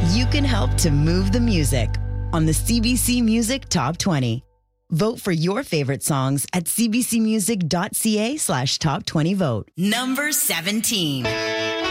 You can help to move the music on the CBC Music Top 20. Vote for your favorite songs at cbcmusic.ca/top20vote. Number 17.